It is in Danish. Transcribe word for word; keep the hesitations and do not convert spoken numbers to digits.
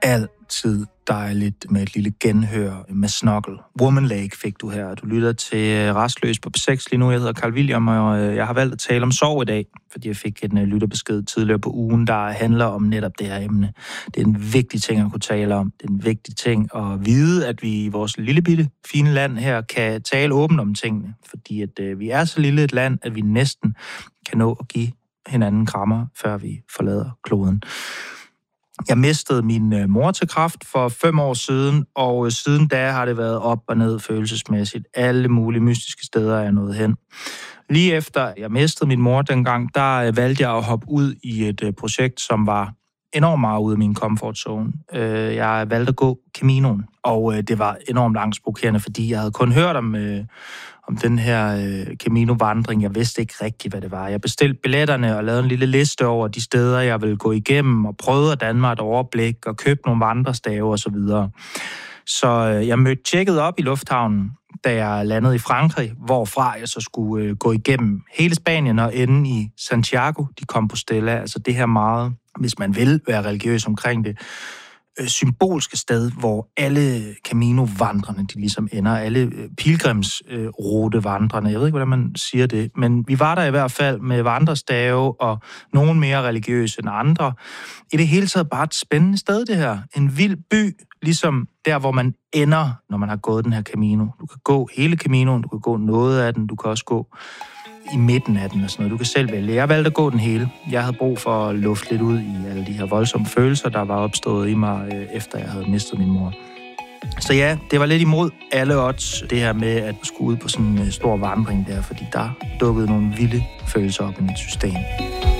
altid dejligt med et lille genhør med Snuggle. Woman Lake fik du her. Du lytter til Rastløs på P seks lige nu. Jeg hedder Carl William, og jeg har valgt at tale om sorg i dag, fordi jeg fik en lytterbesked tidligere på ugen, der handler om netop det her emne. Det er en vigtig ting at kunne tale om. Det er en vigtig ting at vide, at vi i vores lille bitte fine land her kan tale åbent om tingene, fordi at øh, vi er så lille et land, at vi næsten kan nå at give hinanden krammer, før vi forlader kloden. Jeg mistede min mor til kræft for fem år siden, og siden da har det været op og ned følelsesmæssigt. Alle mulige mystiske steder er jeg nået hen. Lige efter jeg mistede min mor dengang, der valgte jeg at hoppe ud i et projekt, som var enormt meget ude af min comfort zone. Jeg valgte at gå Caminoen, og det var enormt angstprovokerende, fordi jeg havde kun hørt om, om den her Camino-vandring. Jeg vidste ikke rigtigt, hvad det var. Jeg bestilte billetterne og lavede en lille liste over de steder, jeg ville gå igennem, og prøvede at danne mig et overblik og købe nogle vandrestave og så videre. Så jeg mødte tjekket op i lufthavnen, da jeg landede i Frankrig, hvorfra jeg så skulle øh, gå igennem hele Spanien og ende i Santiago de Compostela, altså det her meget, hvis man vil være religiøs omkring det, øh, symbolske sted, hvor alle Camino-vandrene, de ligesom ender, alle øh, pilgrimsrute-vandrene, øh, jeg ved ikke, hvordan man siger det, men vi var der i hvert fald med vandrestave og nogen mere religiøse end andre. I det hele taget bare et spændende sted, det her. En vild by, ligesom der, hvor man ender, når man har gået den her Camino. Du kan gå hele Caminoen, du kan gå noget af den, du kan også gå i midten af den og sådan noget. Du kan selv vælge. Jeg valgte at gå den hele. Jeg havde brug for at lufte lidt ud i alle de her voldsomme følelser, der var opstået i mig, efter jeg havde mistet min mor. Så ja, det var lidt imod alle odds, det her med at skulle ud på sådan en stor vandring der, fordi der dukkede nogle vilde følelser op i mit system.